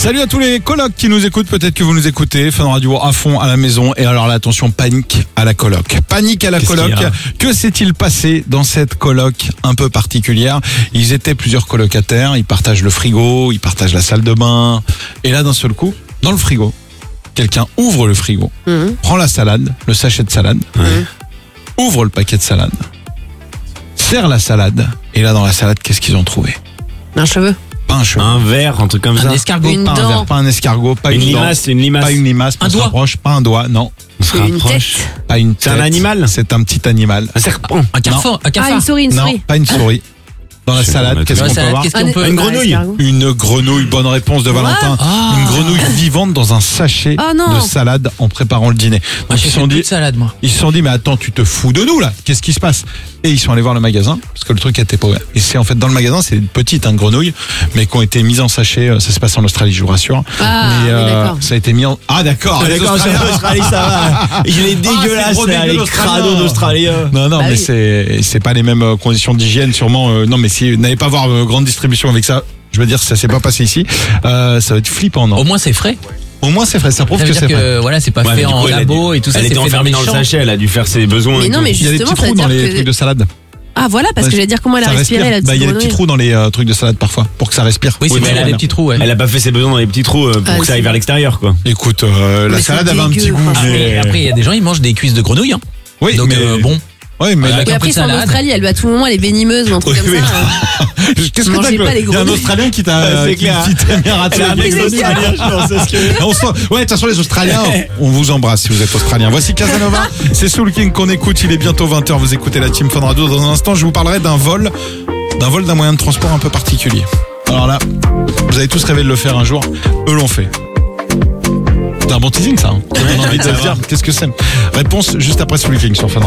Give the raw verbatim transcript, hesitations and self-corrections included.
Salut à tous les colocs qui nous écoutent, peut-être que vous nous écoutez, Fun Radio à fond à la maison. Et alors là, attention, panique à la coloc. Panique à la Qu'est-ce coloc. qu'il y a ? Que s'est-il passé dans cette coloc un peu particulière ? Ils étaient plusieurs colocataires, ils partagent le frigo, ils partagent la salle de bain. Et là, d'un seul coup, dans le frigo, quelqu'un ouvre le frigo, Mmh. prend la salade, le sachet de salade, Ouais. ouvre le paquet de salade, serre la salade. Et là, dans la salade, qu'est-ce qu'ils ont trouvé ? Un cheveu. Pas un cheveu. Un verre, un truc comme Un ça. escargot. Une Pas un dent. verre, pas un escargot, pas Une une, dent, limace, une limace. pas une limace, Un on se doigt. rapproche, pas un doigt, non, On se Une rapproche. tête. pas une C'est un tête. animal ? C'est un petit animal. Un serpent. Un carrefour. Un Ah, cafard. une souris, une Non, souris. pas une souris. Dans la Je sais salade, pas, qu'est-ce Dans qu'on la peut salade, avoir qu'est-ce Un- qu'on peut Une un grenouille. escargot. Une grenouille, bonne réponse de Valentin. Ah. Une grenouille vivante dans un sachet Oh non. de salade en préparant le dîner. Moi, Donc j'ai ils se fait sont plus dit, de salade, moi. ils se sont dit, mais attends, tu te fous de nous là, qu'est-ce qui se passe ? Et ils sont allés voir le magasin, parce que le truc était pas ouvert. Et c'est en fait dans le magasin, c'est une petite hein, grenouille, mais qui ont été mises en sachet, euh, ça se passe en Australie, je vous rassure. Ah, mais oui, d'accord. ça a été mis en... Ah d'accord, Ah, les d'accord, Australiens. c'est l'Australie, ça va. Il est dégueulasse, c'est gros là, dégueu, les l'Australien. crados d'Australiens. Non, non, Bah mais oui. c'est c'est pas les mêmes euh, conditions d'hygiène, sûrement. euh, non, mais si vous n'allez pas voir euh, grande distribution avec ça, je veux dire, ça s'est pas passé ici. Euh, ça va être flippant, non ? Au moins, c'est frais. Au moins, c'est frais. Ça prouve Ça veut que dire c'est frais. que voilà, c'est pas Ouais, mais fait du en coup, elle a labo dû- et tout ça. Elle c'est était fait enfermée les dans le champs. sachet, elle a dû faire ses besoins. Mais et non, tout. mais Il y a des justement, petits ça veut trous dans dire les que- trucs de salade. Ah voilà, parce Ouais. que j'allais dire comment elle a Ça respiré respire. la Bah, il y a des petite petits grenouille. trous dans les euh, trucs de salade parfois pour que ça respire. Oui, c'est Oui, mais mais elle a elle des a- petits trous, ouais. Elle a pas fait ses besoins dans les petits trous euh, pour Ah, que ça aille c'est- vers l'extérieur, quoi. Écoute, euh, la Mais salade c'est avait un petit dégueu, goût. franchement. mais- Et après, il y a des gens, ils mangent des cuisses de grenouille. Hein. Oui, Donc, mais euh, bon. Ouais, mais Voilà. la- Avec Oui, un peu après, de c'est en salade. Australie, elle doit à tout moment, elle est venimeuse ou un truc Oui, comme oui. ça. qu'est-ce que Mangez t'as pas les Il y a un grenouilles. Australien qui t'a Ouais, c'est qui- clair. qui t'a mis un raté. Elle a un mais mec c'est d'Australien, je pense, parce que- On se- Ouais, de toute façon, les Australiens, on vous embrasse si vous êtes Australiens. Voici Casanova, c'est Soul King qu'on écoute. Il est bientôt vingt heures. Vous écoutez la Team Fun Radio. Dans un instant, je vous parlerai d'un vol, d'un vol d'un moyen de transport un peu particulier. Alors là, vous avez tous rêvé de le faire un jour. Eux l'ont fait. C'est un bon teasing, ça. Hein. Ça donne envie de se dire, qu'est-ce que c'est ? Réponse juste après Soul King sur Fun Radio.